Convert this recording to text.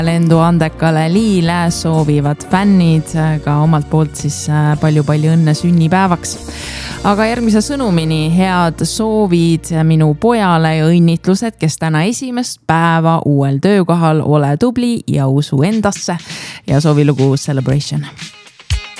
lendu andekale Liile soovivad fännid ka omalt poolt siis palju-palju õnne sünnipäevaks. Aga järgmise sõnumini head soovid minu pojale ja õnnitlused, kes täna esimest päeva uuel töökohal, ole tubli ja usu endasse ja soovilugu Celebration.